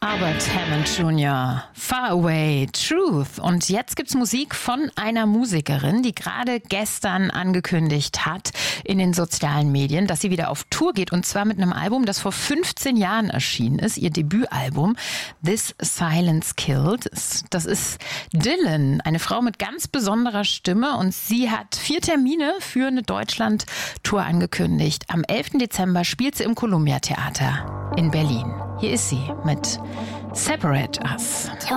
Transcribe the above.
Albert Hammond Jr., Far Away, Truth. Und jetzt gibt's Musik von einer Musikerin, die gerade gestern angekündigt hat in den sozialen Medien, dass sie wieder auf Tour geht. Und zwar mit einem Album, das vor 15 Jahren erschienen ist. Ihr Debütalbum This Silence Killed. Das ist Dylan, eine Frau mit ganz besonderer Stimme. Und sie hat 4 Termine für eine Deutschland-Tour angekündigt. Am 11. Dezember spielt sie im Columbia Theater in Berlin. Hier ist sie mit Separate Us.